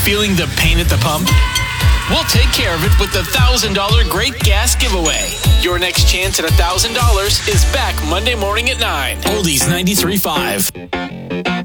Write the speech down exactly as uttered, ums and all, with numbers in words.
Feeling the pain at the pump? We'll take care of it with the one thousand dollars Great Gas Giveaway. Your next chance at one thousand dollars is back Monday morning at nine. Oldies ninety-three point five.